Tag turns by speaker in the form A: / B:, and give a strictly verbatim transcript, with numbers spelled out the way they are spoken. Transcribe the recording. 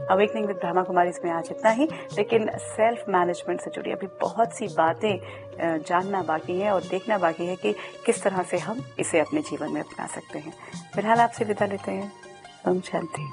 A: Awakening with Brahma Kumari इसमें आज इतना ही, लेकिन सेल्फ मैनेजमेंट से जुड़ी अभी बहुत सी बातें जानना बाकी है और देखना बाकी है कि किस तरह से हम इसे अपने जीवन में अपना सकते हैं। फिलहाल आपसे विदा लेते हैं। ओम शांति।